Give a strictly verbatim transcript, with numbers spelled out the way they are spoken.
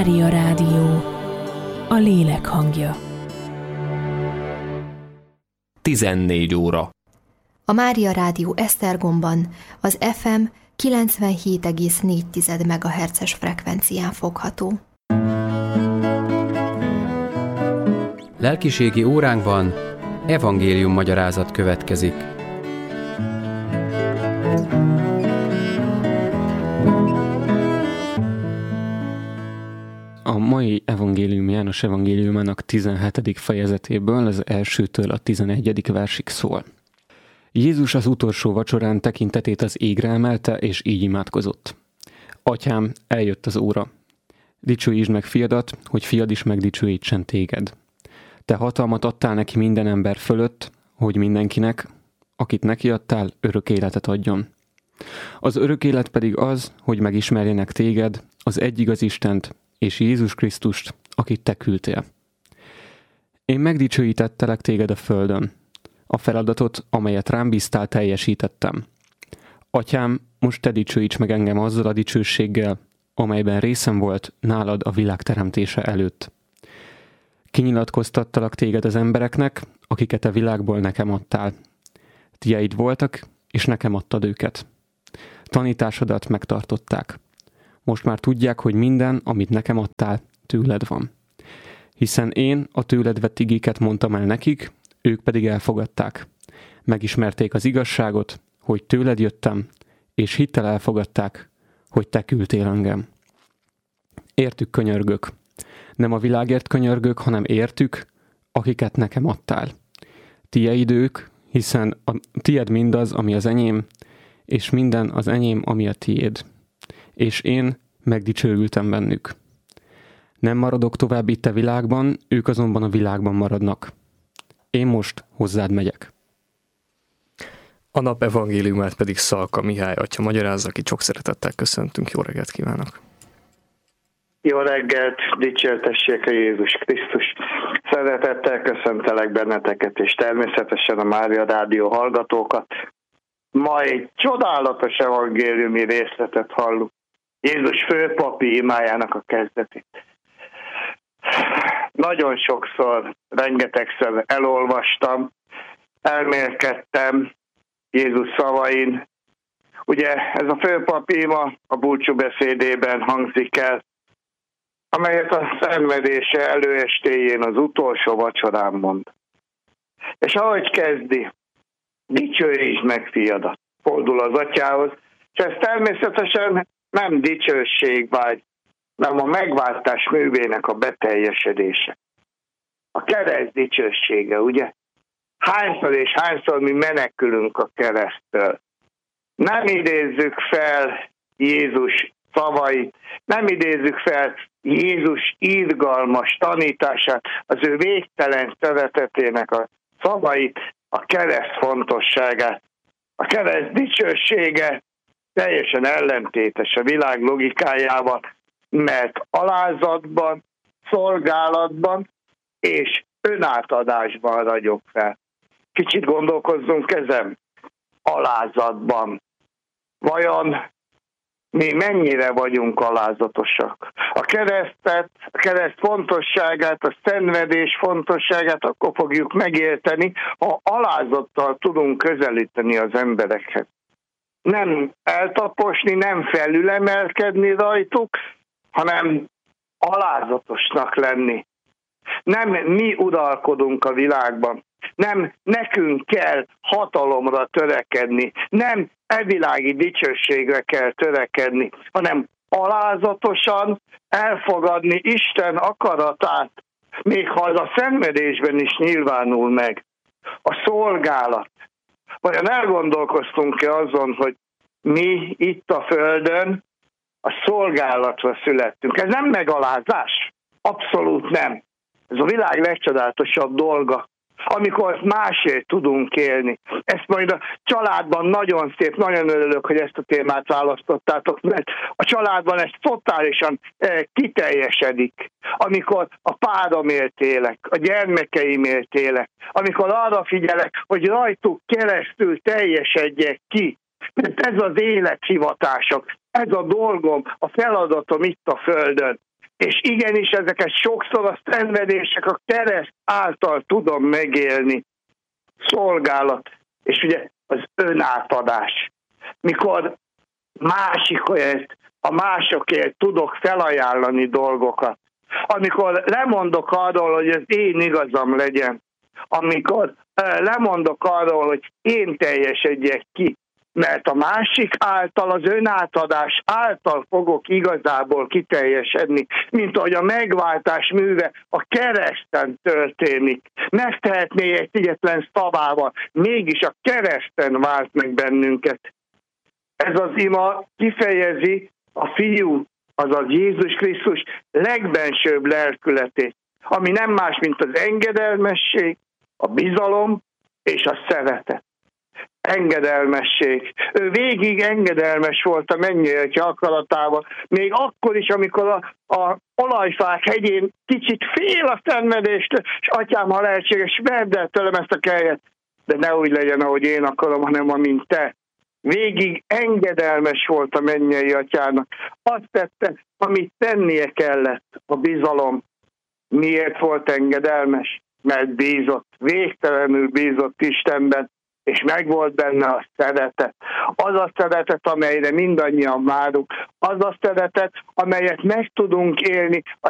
Mária Rádió, a lélek hangja. tizennégy óra. A Mária Rádió Esztergomban az ef em kilencvenhét egész négy megahertzes frekvencián fogható. Lelkiségi óránkban evangélium magyarázat következik. A mai evangélium János evangéliumának tizenhetedik fejezetéből az elsőtől a tizenegyedik versig szól. Jézus az utolsó vacsorán tekintetét az égre emelte, és így imádkozott. Atyám, eljött az óra. Dicsőítsd meg fiadat, hogy fiad is megdicsőítsen téged. Te hatalmat adtál neki minden ember fölött, hogy mindenkinek, akit neki adtál, örök életet adjon. Az örök élet pedig az, hogy megismerjenek téged, az egyigaz Istent, és Jézus Krisztust, akit te küldtél. Én megdicsőítettelek téged a földön. A feladatot, amelyet rám bíztál, teljesítettem. Atyám, most te dicsőíts meg engem azzal a dicsőséggel, amelyben részem volt nálad a világ teremtése előtt. Kinyilatkoztattalak téged az embereknek, akiket a világból nekem adtál. Tieid voltak, és nekem adtad őket. Tanításodat megtartották. Most már tudják, hogy minden, amit nekem adtál, tőled van. Hiszen én a tőled vett igéket mondtam el nekik, ők pedig elfogadták. Megismerték az igazságot, hogy tőled jöttem, és hittel elfogadták, hogy te küldtél engem. Értük könyörgök. Nem a világért könyörgök, hanem értük, akiket nekem adtál. Tieid ők, hiszen a tied mindaz, ami az enyém, és minden az enyém, ami a tiéd. És én megdicsőültem bennük. Nem maradok tovább itt a világban, ők azonban a világban maradnak. Én most hozzád megyek. A nap evangéliumát pedig Szalka Mihály atya magyarázza, aki sok szeretettel köszöntünk. Jó reggelt kívánok! Jó reggelt, dicsértessék a Jézus Krisztus. Szeretettel köszöntelek benneteket, és természetesen a Mária Rádió hallgatókat. Ma egy csodálatos evangéliumi részletet hallunk. Jézus főpapi imájának a kezdetét. Nagyon sokszor, rengetegszer elolvastam, elmélkedtem Jézus szavain. Ugye ez a főpapi ima a búcsúbeszédében hangzik el, amelyet a szenvedése előestéjén az utolsó vacsorán mond. És ahogy kezdi, dicsőítsd meg fiadat, fordul az atyához, és ez természetesen nem dicsőségvágy, nem a megváltás művének a beteljesedése. A kereszt dicsősége, ugye? Hányszor és hányszor mi menekülünk a kereszttől. Nem idézzük fel Jézus szavait, nem idézzük fel Jézus irgalmas tanítását, az ő végtelen szeretetének a szavait, a kereszt fontosságát. A kereszt dicsősége teljesen ellentétes a világ logikájával, mert alázatban, szolgálatban és önátadásban ragyog fel. Kicsit gondolkozzunk ezen. Alázatban. Vajon mi mennyire vagyunk alázatosak? A keresztet, a kereszt fontosságát, a szenvedés fontosságát akkor fogjuk megérteni, ha alázattal tudunk közelíteni az emberekhez. Nem eltaposni, nem felülemelkedni rajtuk, hanem alázatosnak lenni. Nem mi uralkodunk a világban. Nem nekünk kell hatalomra törekedni. Nem evilági dicsőségre kell törekedni, hanem alázatosan elfogadni Isten akaratát, még ha az a szenvedésben is nyilvánul meg. A szolgálat. Vajon elgondolkoztunk-e azon, hogy mi itt a Földön a szolgálatra születtünk? Ez nem megalázás? Abszolút nem. Ez a világ legcsodálatosabb dolga, amikor másért tudunk élni. Ezt majd a családban nagyon szép, nagyon örülök, hogy ezt a témát választottátok, mert a családban ez totálisan eh, kiteljesedik. Amikor a páromért élek, a gyermekeimért élek, amikor arra figyelek, hogy rajtuk keresztül teljesedjek ki. Mert ez az élethivatások, ez a dolgom, a feladatom itt a Földön. És igenis ezeket sokszor a szenvedések a kereszt által tudom megélni. Szolgálat, és ugye az önátadás. Mikor másikért, a másokért tudok felajánlani dolgokat. Amikor lemondok arról, hogy az én igazam legyen. Amikor lemondok arról, hogy én teljesedjek ki. Mert a másik által, az önátadás által fogok igazából kiteljesedni, mint ahogy a megváltás műve a kereszten történik. Megtehetné egy egyetlen szavával, mégis a kereszten vált meg bennünket. Ez az ima kifejezi a fiú, azaz Jézus Krisztus legbensőbb lelkületét, ami nem más, mint az engedelmesség, a bizalom és a szeretet. Engedelmesség. Ő végig engedelmes volt a mennyei Atya akaratával, még akkor is, amikor a, a olajfák hegyén kicsit fél a szenvedést, és atyám, ha lehetséges, vedd el tőlem ezt a kelyet, de ne úgy legyen, ahogy én akarom, hanem amint te. Végig engedelmes volt a mennyei Atyának. Azt tette, amit tennie kellett, a bizalom. Miért volt engedelmes? Mert bízott, végtelenül bízott Istenben, és megvolt benne a szeretet. Az a szeretet, amelyre mindannyian várunk. Az a szeretet, amelyet meg tudunk élni a